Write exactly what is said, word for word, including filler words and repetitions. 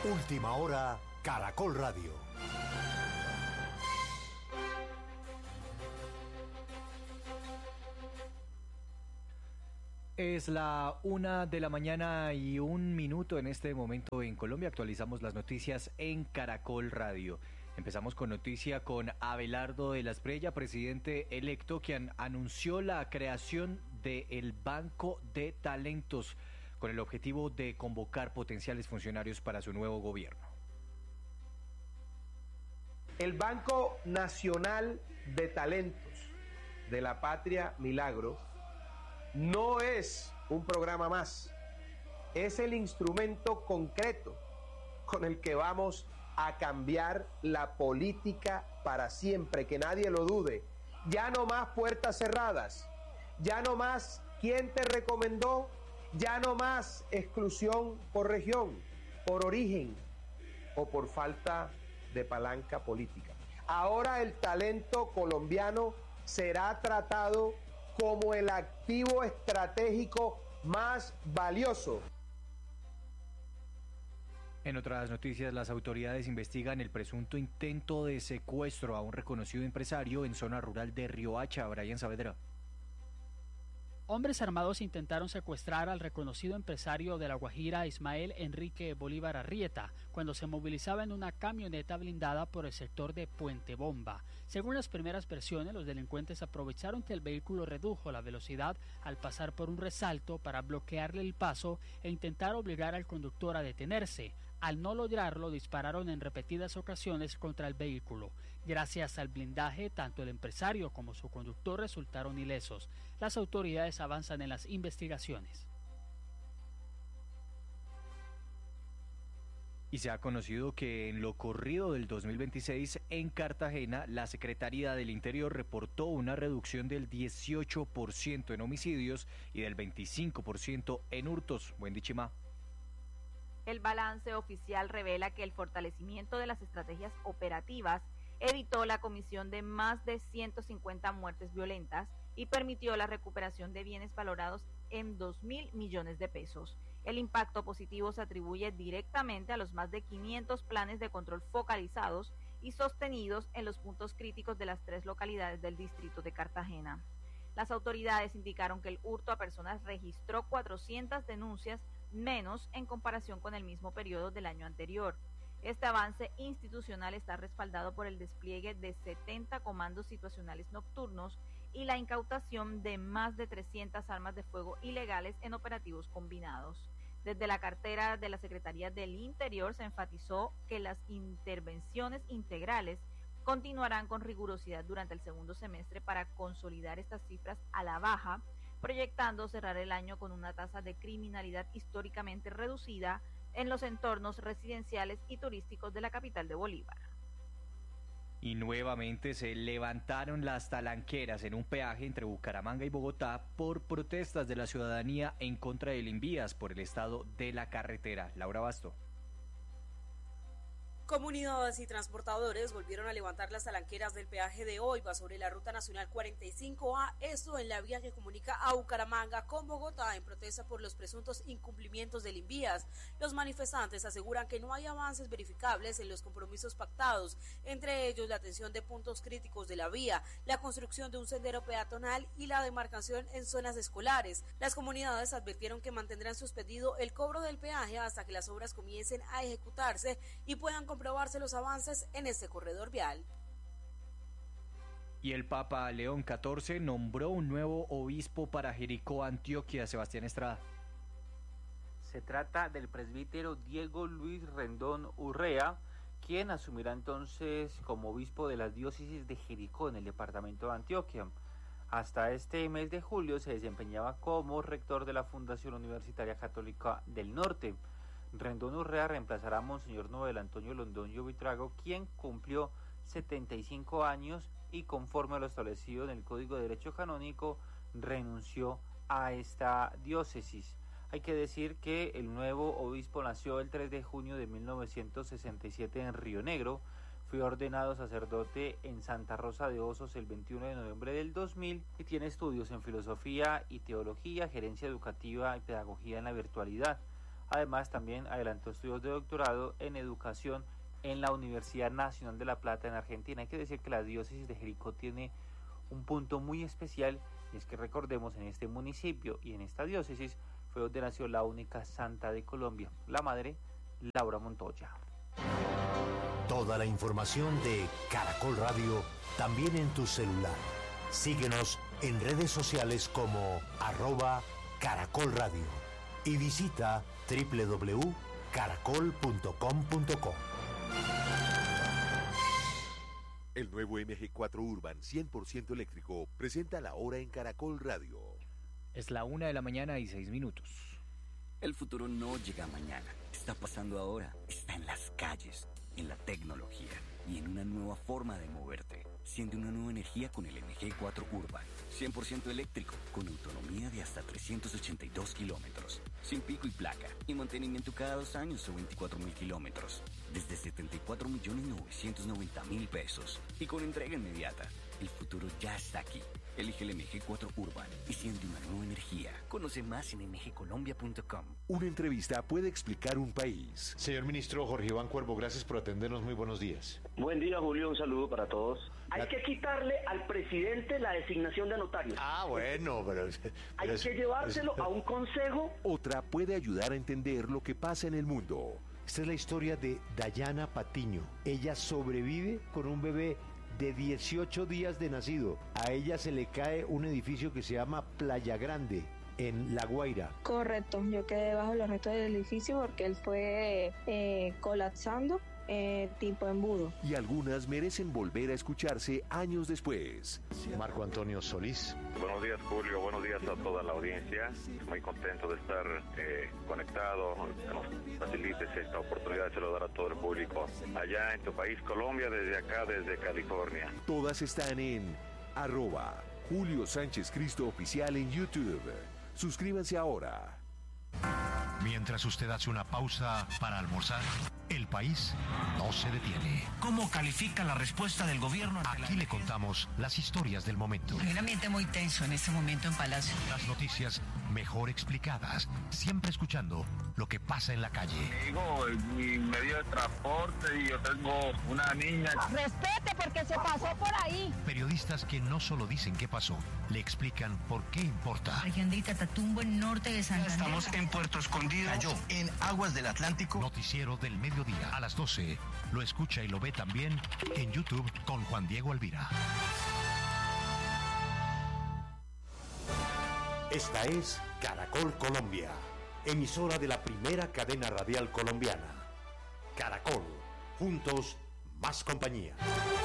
Última hora, Caracol Radio. Es la una de la mañana y un minuto en este momento en Colombia. Actualizamos las noticias en Caracol Radio. Empezamos con noticia con Abelardo de la Espriella, presidente electo, quien anunció la creación del Banco de Talentos con el objetivo de convocar potenciales funcionarios para su nuevo gobierno. El Banco Nacional de Talentos de la Patria Milagro no es un programa más, es el instrumento concreto con el que vamos a cambiar la política para siempre, que nadie lo dude. Ya no más puertas cerradas, ya no más quién te recomendó, ya no más exclusión por región, por origen o por falta de palanca política. Ahora el talento colombiano será tratado como el activo estratégico más valioso. En otras noticias, las autoridades investigan el presunto intento de secuestro a un reconocido empresario en zona rural de Riohacha. Brian Saavedra. Hombres armados intentaron secuestrar al reconocido empresario de La Guajira, Ismael Enrique Bolívar Arrieta, cuando se movilizaba en una camioneta blindada por el sector de Puente Bomba. Según las primeras versiones, los delincuentes aprovecharon que el vehículo redujo la velocidad al pasar por un resalto para bloquearle el paso e intentar obligar al conductor a detenerse. Al no lograrlo, dispararon en repetidas ocasiones contra el vehículo. Gracias al blindaje, tanto el empresario como su conductor resultaron ilesos. Las autoridades avanzan en las investigaciones. Y se ha conocido que en lo corrido del dos mil veintiséis en Cartagena, la Secretaría del Interior reportó una reducción del dieciocho por ciento en homicidios y del veinticinco por ciento en hurtos. Buen Dichimá. El balance oficial revela que el fortalecimiento de las estrategias operativas evitó la comisión de más de ciento cincuenta muertes violentas y permitió la recuperación de bienes valorados en dos mil millones de pesos. El impacto positivo se atribuye directamente a los más de quinientos planes de control focalizados y sostenidos en los puntos críticos de las tres localidades del distrito de Cartagena. Las autoridades indicaron que el hurto a personas registró cuatrocientas denuncias menos en comparación con el mismo periodo del año anterior. Este avance institucional está respaldado por el despliegue de setenta comandos situacionales nocturnos y la incautación de más de trescientas armas de fuego ilegales en operativos combinados. Desde la cartera de la Secretaría del Interior se enfatizó que las intervenciones integrales continuarán con rigurosidad durante el segundo semestre para consolidar estas cifras a la baja, proyectando cerrar el año con una tasa de criminalidad históricamente reducida en los entornos residenciales y turísticos de la capital de Bolívar. Y nuevamente se levantaron las talanqueras en un peaje entre Bucaramanga y Bogotá por protestas de la ciudadanía en contra del Invías por el estado de la carretera. Laura Basto. Comunidades y transportadores volvieron a levantar las talanqueras del peaje de Oiva sobre la ruta nacional cuarenta y cinco A, esto en la vía que comunica a Bucaramanga con Bogotá, en protesta por los presuntos incumplimientos del Invías. Los manifestantes aseguran que no hay avances verificables en los compromisos pactados, entre ellos la atención de puntos críticos de la vía, la construcción de un sendero peatonal y la demarcación en zonas escolares. Las comunidades advirtieron que mantendrán suspendido el cobro del peaje hasta que las obras comiencen a ejecutarse y puedan comprobarse los avances en este corredor vial. Y el Papa León catorce nombró un nuevo obispo para Jericó, Antioquia. Sebastián Estrada. Se trata del presbítero Diego Luis Rendón Urrea, quien asumirá entonces como obispo de la diócesis de Jericó en el departamento de Antioquia. Hasta este mes de julio se desempeñaba como rector de la Fundación Universitaria Católica del Norte. Rendón Urrea reemplazará a Monseñor Noel Antonio Londoño Vitrago, quien cumplió setenta y cinco años y, conforme a lo establecido en el Código de Derecho Canónico, renunció a esta diócesis. Hay que decir que el nuevo obispo nació el tres de junio de mil novecientos sesenta y siete en Río Negro, fue ordenado sacerdote en Santa Rosa de Osos el veintiuno de noviembre del dos mil y tiene estudios en filosofía y teología, gerencia educativa y pedagogía en la virtualidad. Además, también adelantó estudios de doctorado en educación en la Universidad Nacional de La Plata en Argentina. Hay que decir que la diócesis de Jericó tiene un punto muy especial, y es que recordemos, en este municipio y en esta diócesis fue donde nació la única santa de Colombia, la madre Laura Montoya. Toda la información de Caracol Radio también en tu celular. Síguenos en redes sociales como arroba Caracol Radio y visita doble u doble u doble u punto caracol punto com punto co. El nuevo M G cuatro Urban cien por ciento eléctrico presenta la hora en Caracol Radio. Es la una de la mañana y seis minutos. El futuro no llega mañana, está pasando ahora, está en las calles, en la tecnología y en una nueva forma de moverte. Siente una nueva energía con el M G cuatro Urban, cien por ciento eléctrico, con autonomía de hasta trescientos ochenta y dos kilómetros, sin pico y placa, y mantenimiento cada dos años o veinticuatro mil kilómetros, desde setenta y cuatro millones novecientos noventa mil pesos, y con entrega inmediata. El futuro ya está aquí. Elige el M G cuatro Urban y siente una nueva energía. Conoce más en m g colombia punto com. Una entrevista puede explicar un país. Señor ministro Jorge Iván Cuervo, gracias por atendernos. Muy buenos días. Buen día, Julio. Un saludo para todos. Hay que quitarle al presidente la designación de notarios. Ah, bueno, pero... pero Hay es, que llevárselo pero, a un consejo. Otra puede ayudar a entender lo que pasa en el mundo. Esta es la historia de Dayana Patiño. Ella sobrevive con un bebé de dieciocho días de nacido. A ella se le cae un edificio que se llama Playa Grande, en La Guaira. Correcto, yo quedé bajo los restos del edificio porque él fue eh, colapsando. Eh, tipo embudo. Y algunas merecen volver a escucharse años después. Marco Antonio Solís. Buenos días, Julio. Buenos días a toda la audiencia. Muy contento de estar eh, conectado. Que nos facilites esta oportunidad de saludar a todo el público allá en tu país, Colombia, desde acá, desde California. Todas están en arroba Julio Sánchez Cristo Oficial en YouTube. Suscríbanse ahora. Mientras usted hace una pausa para almorzar, el país no se detiene. ¿Cómo califica la respuesta del gobierno? Aquí le contamos las historias del momento. Hay un ambiente muy tenso en este momento en Palacio. Las noticias mejor explicadas, siempre escuchando lo que pasa en la calle. Digo, mi medio de transporte y yo tengo una niña. Respete porque se pasó por ahí. Periodistas que no solo dicen qué pasó, le explican por qué importa. Región del Catatumbo, en norte de Santander. Estamos en Puerto Escondido. Cayó en aguas del Atlántico. Noticiero del mediodía a las doce. Lo escucha y lo ve también en YouTube con Juan Diego Alvira. Esta es Caracol Colombia, emisora de la primera cadena radial colombiana. Caracol, juntos, más compañía.